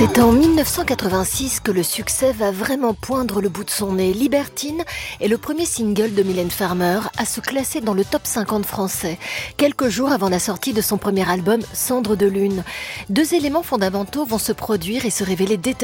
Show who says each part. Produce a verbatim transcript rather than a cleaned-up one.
Speaker 1: C'est en mille neuf cent quatre-vingt-six que le succès va vraiment poindre le bout de son nez. Libertine est le premier single de Mylène Farmer à se classer dans le top cinquante français, quelques jours avant la sortie de son premier album Cendres de lune. Deux éléments fondamentaux vont se produire et se révéler déterminants